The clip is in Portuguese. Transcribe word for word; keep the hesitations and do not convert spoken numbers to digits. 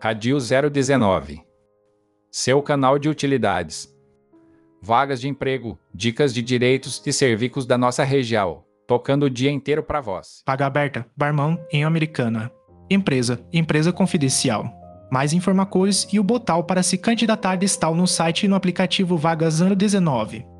Radio zero dezenove. Seu canal de utilidades. Vagas de emprego, dicas de direitos e serviços da nossa região, tocando o dia inteiro para vós. Vaga aberta, barman em Americana. Empresa, empresa confidencial. Mais informações e o botal para se candidatar está no site e no aplicativo Vagas zero dezenove.